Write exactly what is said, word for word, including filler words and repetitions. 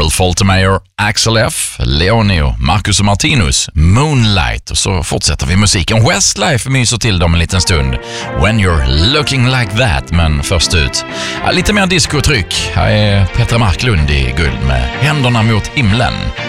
Earl Faltermeyer, Axel F, Leonio, Marcus och Martinus, Moonlight, och så fortsätter vi musiken. Westlife myser till dem en liten stund. When You're Looking Like That, men först ut ja, lite mer discotryck. Här är Petra Marklund i guld med Händerna mot himlen.